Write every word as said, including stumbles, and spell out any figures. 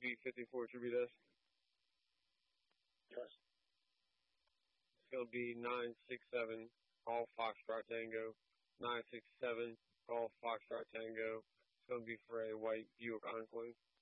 B fifty-four should be this. Yes. It's going to be nine six seven, Golf Foxtrot Tango. nine six seven, Golf Foxtrot Tango. It's going to be for a white Buick Enclave.